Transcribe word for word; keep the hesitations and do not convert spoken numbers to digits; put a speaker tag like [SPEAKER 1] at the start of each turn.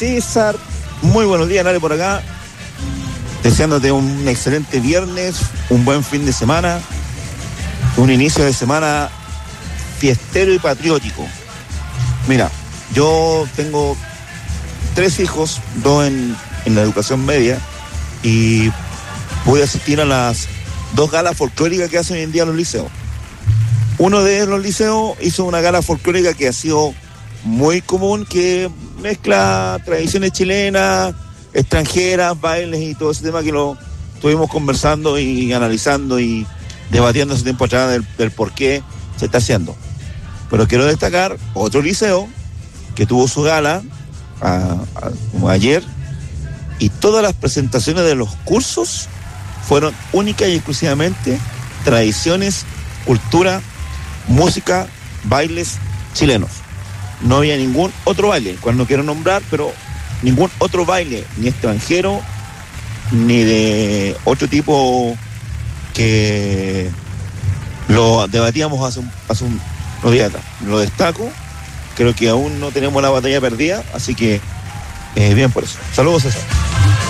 [SPEAKER 1] César. Muy buenos días, Nare, por acá. Deseándote un excelente viernes, un buen fin de semana, un inicio de semana fiestero y patriótico. Mira, yo tengo tres hijos, dos en, en la educación media, y voy a asistir a las dos galas folclóricas que hacen hoy en día los liceos. Uno de los liceos hizo una gala folclórica que ha sido muy común, que mezcla tradiciones chilenas, extranjeras, bailes y todo ese tema que lo estuvimos conversando y analizando y debatiendo hace tiempo atrás del, del por qué se está haciendo. Pero quiero destacar otro liceo que tuvo su gala a, a, como ayer, y todas las presentaciones de los cursos fueron únicas y exclusivamente tradiciones, cultura, música, bailes chilenos. No había ningún otro baile, cual no quiero nombrar, pero ningún otro baile, ni extranjero, ni de otro tipo que lo debatíamos hace, un, hace un, unos días atrás. Lo destaco, creo que aún no tenemos la batalla perdida, así que eh, bien por eso. Saludos, César.